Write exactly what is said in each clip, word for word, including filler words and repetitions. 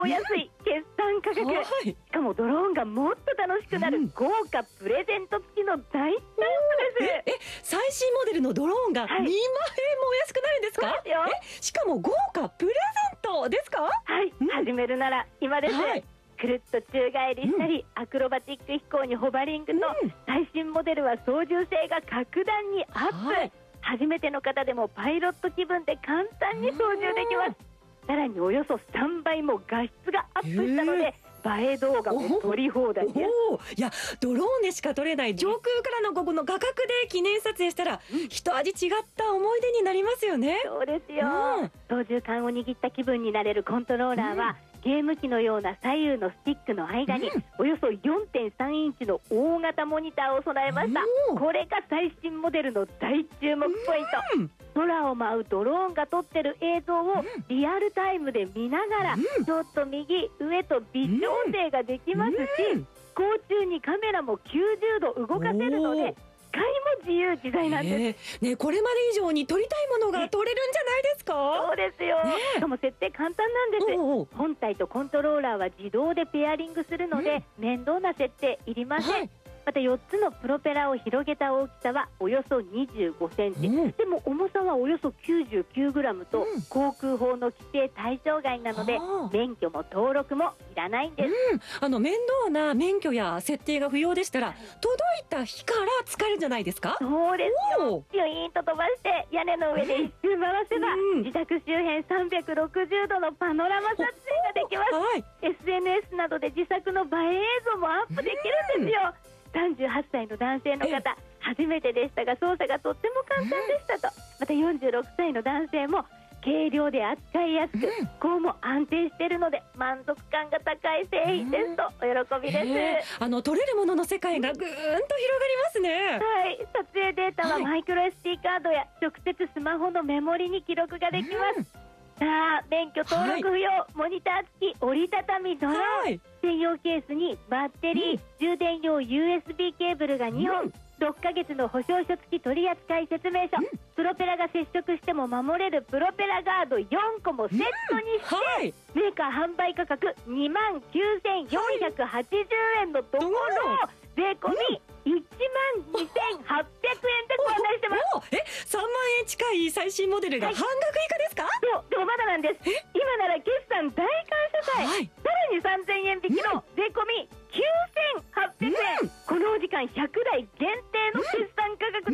お安い決算価格、はい、しかもドローンがもっと楽しくなる豪華プレゼント付きの大チャンスです。 ええ最新モデルのドローンがにまんえんもお安くなるんですか？ そうですよ。 えしかも豪華プレゼントですか？ はい、うん、始めるなら今です、はい、くるっと宙返りしたり、うん、アクロバティック飛行にホバリングと、うん、最新モデルは操縦性が格段にアップ、はい、初めての方でもパイロット気分で簡単に操縦できます。さらにおよそさんばいも画質がアップしたので映え動画も撮り放題です。 おーいやドローンでしか撮れない上空からのここの画角で記念撮影したら、うん、一味違った思い出になりますよね。 そうですよ、うん、操縦桿を握った気分になれるコントローラーは、うんゲーム機のような左右のスティックの間に、うん、およそ よんてんさん インチの大型モニターを備えました。これが最新モデルの大注目ポイント、うん、空を舞うドローンが撮ってる映像をリアルタイムで見ながら、うん、ちょっと右上と微調整ができますし、うん、空中にカメラもきゅうじゅうど動かせるので使いも自由自在なんです、 えーね、これまで以上に撮りたいものが撮れるんじゃないですか？ そうですよ、ね、しかも設定簡単なんです。おうおう本体とコントローラーは自動でペアリングするので、うん、面倒な設定いりません、はい、またよっつのプロペラを広げた大きさはおよそにじゅうごセンチ、うん、でも重さはおよそきゅうじゅうきゅうグラムと、うん、航空法の規定対象外なので免許も登録もいらないんです、 うん、あの面倒な免許や設定が不要でしたら届いた日から使えるんじゃないですか？ そうですよ。ピュイーンと飛ばして屋根の上で一周回せば、うん、自宅周辺さんびゃくろくじゅうどのパノラマ撮影ができます、はい、エスエヌエス などで自作の映え映像もアップできるんですよ、うん、さんじゅうはっさいの男性の方初めてでしたが操作がとっても簡単でしたと、またよんじゅうろくさいの男性も軽量で扱いやすく、うん、こうも安定しているので満足感が高い製品ですと、うん、お喜びです、 えー、あの撮れるものの世界がぐーんと広がりますね。 はい、撮影データはマイクロ エスディー カードや直接スマホのメモリに記録ができます、うん、さあ免許登録不要、はい、モニター付き折りたたみドローン、はい、専用ケースにバッテリー、うん、充電用 ユーエスビー ケーブルがにほん、うんろっかげつの保証書付き取扱説明書、うん、プロペラが接触しても守れるプロペラガードよんこもセットにして、うんはい、メーカー販売価格 にまんきゅうせんよんひゃくはちじゅうえんのところ、はい、税込みいちまんにせんはっぴゃくえんでご案内してます。 えさんまんえん近い最新モデルが半額以下ですか？ そうでもまだなんです。今なら決算大感謝祭、はい、さらにさんぜんえん引きの税込みきゅうせんはっぴゃくえん、うん、このお時間ひゃくだい限定の決算価格です、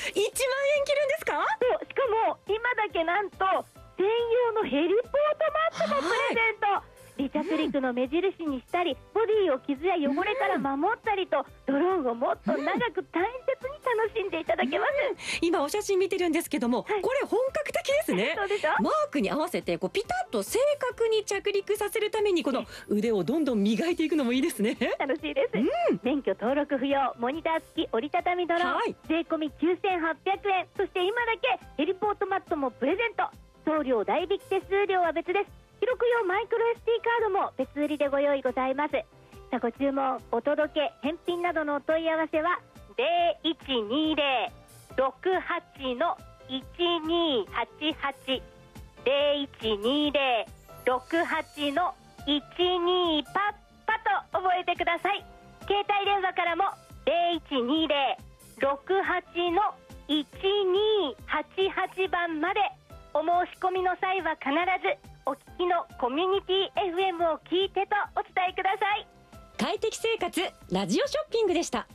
うんうん、いちまんえん切るんですか？ そうしかも今だけなんと専用のヘリポートマットもプレゼント、はい離着陸の目印にしたり、ボディを傷や汚れから守ったりと、ドローンをもっと長く大切に楽しんでいただけます、 うん、今お写真見てるんですけども、はい、これ本格的ですね。 そうでしょ？ マークに合わせてこうピタッと正確に着陸させるためにこの腕をどんどん磨いていくのもいいですね。 楽しいです、うん、免許登録不要モニター付き折りたたみドローン、はい、税込みきゅうせんはっぴゃくえん、そして今だけヘリポートマットもプレゼント、送料代引き手数料は別です。記録用マイクロ エスディー カードも別売りでご用意ございます。さあご注文お届け返品などのお問い合わせは ゼロいちにゼロ ろくはち の いちにはちはち ゼロいちにゼロ ろくはち の いちにパッパと覚えてください。携帯電話からもゼロいちにゼロ ろくはち の いちにはちはちばんまで。お申し込みの際は必ずお聞きのコミュニティ エフエム を聞いてとお伝えください。 快適生活ラジオショッピングでした。